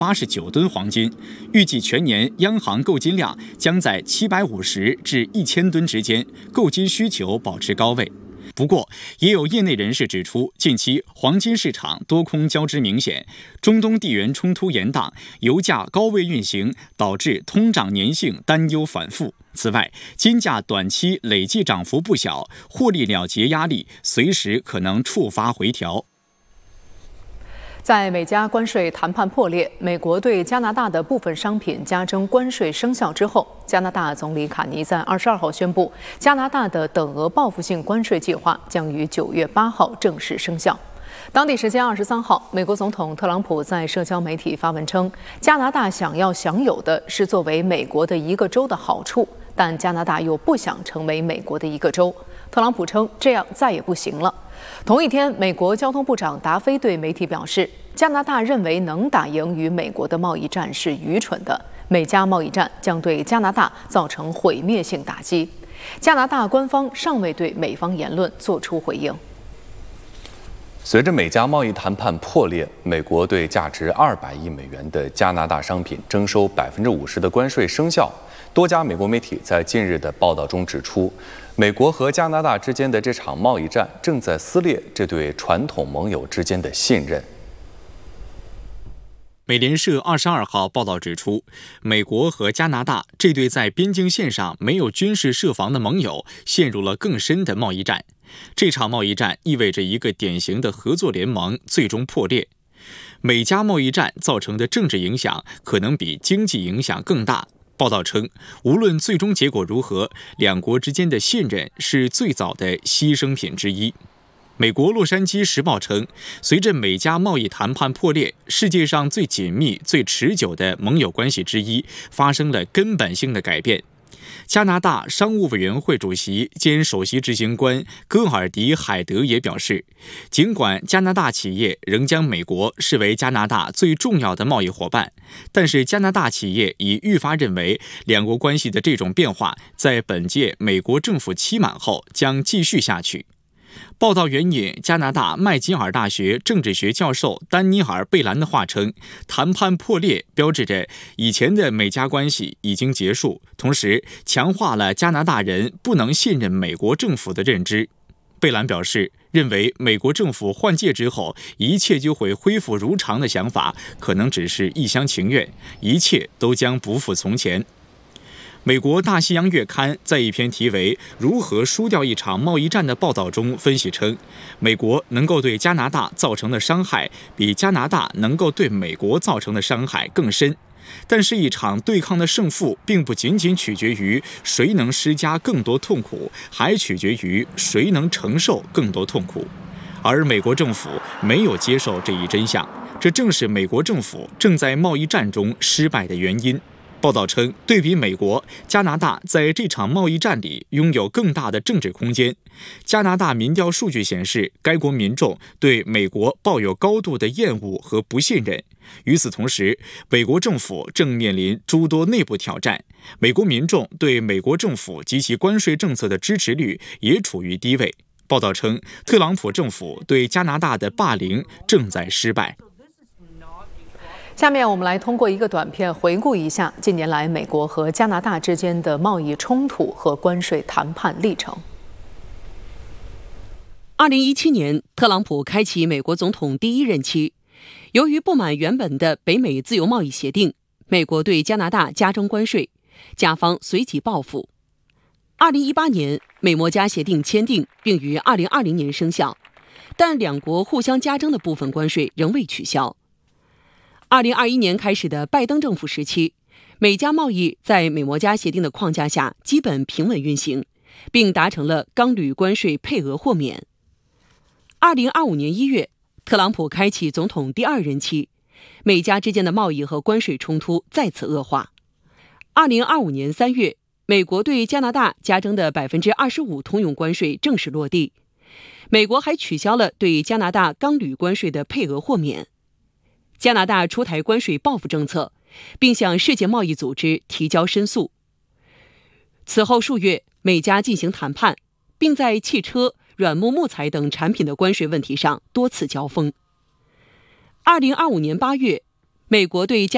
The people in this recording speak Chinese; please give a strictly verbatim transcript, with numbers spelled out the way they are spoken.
八十九吨黄金，预计全年央行购金量将在七百五十至一千吨之间，购金需求保持高位。不过，也有业内人士指出，近期黄金市场多空交织明显，中东地缘冲突延宕，油价高位运行，导致通胀粘性担忧反复。此外，金价短期累计涨幅不小，获利了结压力随时可能触发回调。 在美加关税谈判破裂，美国对加拿大的部分商品加征关税生效之后，加拿大总理卡尼在二十二号宣布，加拿大的等额报复性关税计划将于九月八号正式生效。当地时间二十三号，美国总统特朗普在社交媒体发文称，加拿大想要享有的是作为美国的一个州的好处，但加拿大又不想成为美国的一个州。特朗普称这样再也不行了。同一天，美国交通部长达菲对媒体表示，加拿大认为能打赢与美国的贸易战是愚蠢的，美加贸易战将对加拿大造成毁灭性打击。加拿大官方尚未对美方言论作出回应。 随着美加贸易谈判破裂，美国对价值二百亿美元的加拿大商品征收百分之五十的关税生效。多家美国媒体在近日的报道中指出，美国和加拿大之间的这场贸易战正在撕裂这对传统盟友之间的信任。 美联社二十二号报道指出，美国和加拿大这对在边境线上没有军事设防的盟友陷入了更深的贸易战。这场贸易战意味着一个典型的合作联盟最终破裂。美加贸易战造成的政治影响可能比经济影响更大。报道称，无论最终结果如何，两国之间的信任是最早的牺牲品之一。美国《洛杉矶时报》称，随着美加贸易谈判破裂，世界上最紧密、最持久的盟友关系之一发生了根本性的改变。加拿大商务委员会主席兼首席执行官戈尔迪·海德也表示，尽管加拿大企业仍将美国视为加拿大最重要的贸易伙伴，但是加拿大企业已愈发认为，两国关系的这种变化在本届美国政府期满后将继续下去。报道援引加拿大麦吉尔大学政治学教授丹尼尔·贝兰的话称，谈判破裂标志着以前的美加关系已经结束，同时强化了加拿大人不能信任美国政府的认知。贝兰表示，认为美国政府换届之后一切就会恢复如常的想法可能只是一厢情愿，一切都将不复从前。美国大西洋月刊在一篇题为《如何输掉一场贸易战》的报道中分析称，美国能够对加拿大造成的伤害比加拿大能够对美国造成的伤害更深。但是，一场对抗的胜负并不仅仅取决于谁能施加更多痛苦，还取决于谁能承受更多痛苦。而美国政府没有接受这一真相，这正是美国政府正在贸易战中失败的原因。报道称，对比美国，加拿大在这场贸易战里拥有更大的政治空间。加拿大民调数据显示，该国民众对美国抱有高度的厌恶和不信任。与此同时，美国政府正面临诸多内部挑战，美国民众对美国政府及其关税政策的支持率也处于低位。报道称，特朗普政府对加拿大的霸凌正在失败。 下面我们来通过一个短片回顾一下近年来美国和加拿大之间的贸易冲突和关税谈判历程。 二零一七年，特朗普开启美国总统第一任期，由于不满原本的北美自由贸易协定，美国对加拿大加征关税，加方随即报复。二零一八年，美墨加协定签订，并于二零二零年生效，但两国互相加征的部分关税仍未取消。二零二一年开始的拜登政府时期，美加贸易在美墨加协定的框架下基本平稳运行，并达成了钢铝关税配额豁免。二零二五年一月，特朗普开启总统第二任期，美加之间的贸易和关税冲突再次恶化。二零二五年三月，美国对加拿大加征的百分之二十五通用关税正式落地，美国还取消了对加拿大钢铝关税的配额豁免。加拿大出台关税报复政策，并向世界贸易组织提交申诉。此后数月，美加进行谈判，并在汽车、软木木材等产品的关税问题上多次交锋。二零二五年八月，美国对加